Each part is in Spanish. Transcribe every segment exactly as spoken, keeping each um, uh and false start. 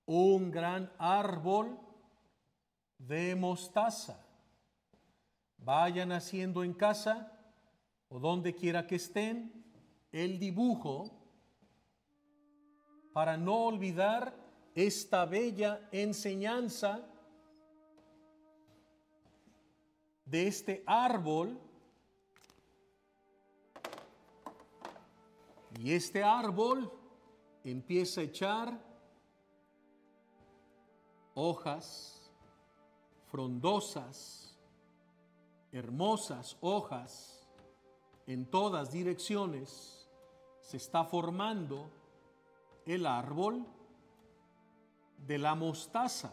un gran árbol de mostaza. Vayan haciendo en casa o donde quiera que estén el dibujo para no olvidar esta bella enseñanza de este árbol. Y este árbol empieza a echar hojas frondosas, hermosas hojas en todas direcciones. Se está formando el árbol de la mostaza.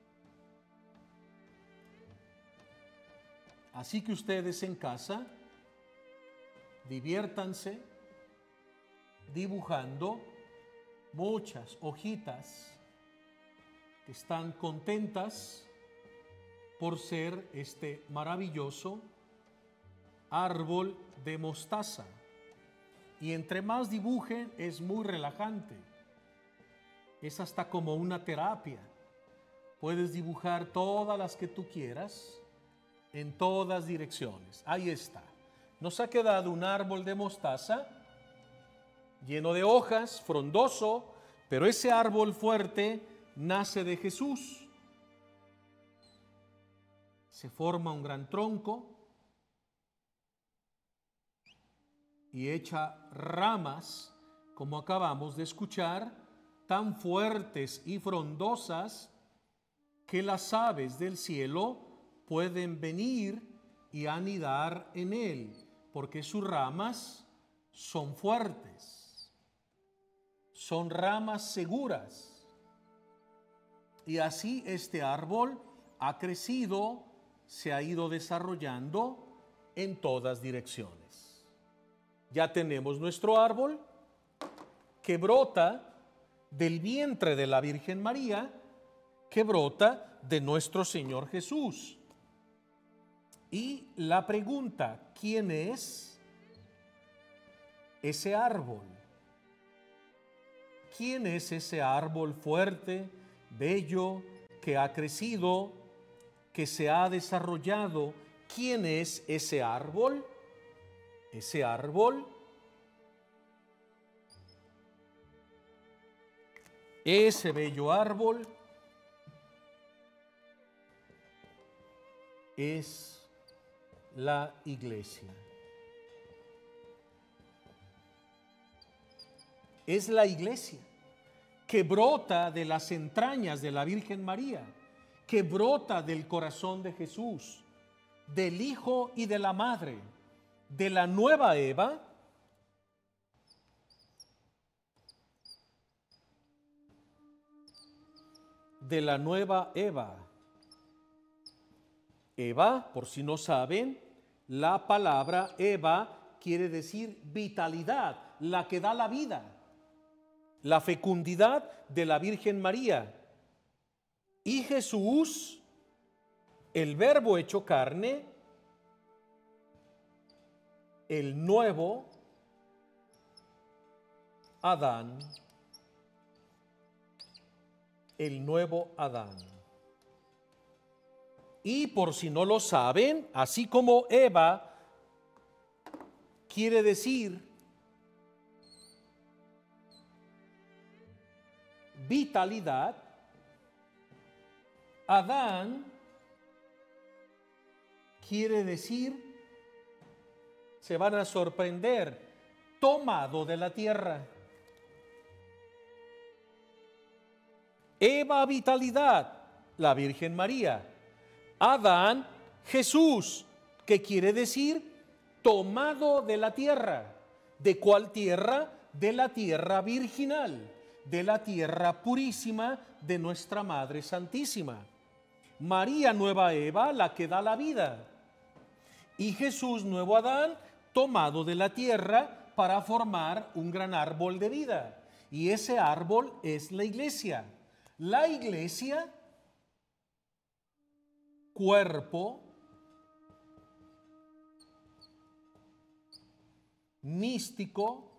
Así que ustedes en casa diviértanse dibujando muchas hojitas que están contentas por ser este maravilloso árbol de mostaza. Y entre más dibujen es muy relajante. Es hasta como una terapia. Puedes dibujar todas las que tú quieras en todas direcciones. Ahí está. Nos ha quedado un árbol de mostaza lleno de hojas, frondoso, pero ese árbol fuerte nace de Jesús. Se forma un gran tronco y echa ramas, como acabamos de escuchar, tan fuertes y frondosas que las aves del cielo pueden venir y anidar en él, porque sus ramas son fuertes, son ramas seguras. Y así este árbol ha crecido, se ha ido desarrollando en todas direcciones. Ya tenemos nuestro árbol que brota del vientre de la Virgen María, que brota de nuestro Señor Jesús. Y la pregunta, ¿quién es ese árbol? ¿Quién es ese árbol fuerte, bello, que ha crecido, que se ha desarrollado? ¿Quién es ese árbol? Ese árbol Ese bello árbol es la iglesia. Es la iglesia que brota de las entrañas de la Virgen María, que brota del corazón de Jesús, del Hijo y de la Madre, de la nueva Eva, de la nueva Eva. Eva, por si no saben, la palabra Eva quiere decir vitalidad, la que da la vida, la fecundidad de la Virgen María. Y Jesús, el Verbo hecho carne, el nuevo Adán, el nuevo Adán. Y por si no lo saben, así como Eva quiere decir vitalidad, Adán quiere decir, se van a sorprender, tomado de la tierra. Eva, vitalidad, la Virgen María. Adán, Jesús, que quiere decir tomado de la tierra. ¿De cuál tierra? De la tierra virginal, de la tierra purísima de nuestra Madre Santísima. María, nueva Eva, la que da la vida. Y Jesús, nuevo Adán, tomado de la tierra para formar un gran árbol de vida. Y ese árbol es la iglesia. La iglesia, cuerpo místico